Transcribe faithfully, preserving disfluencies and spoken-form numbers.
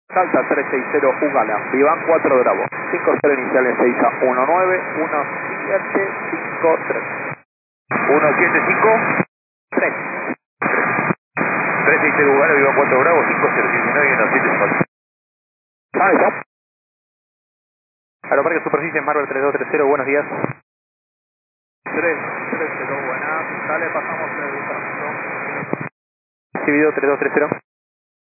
Salta tres seis cero Ugala, Vivan cuatro Bravo, cinco cero iniciales seis a uno nueve uno siete cinco tres. uno siete cinco tres. tres seis cero Ugala, Vivan cuatro Bravo, cinco cero diecinueve uno siete cinco tres. ¿Sabes eso? Aeroparque Superficie, Marvel tres dos tres cero, buenos días. tres tres cero, buenas. Dale, pasamos el tránsito. Recibido tres dos tres cero.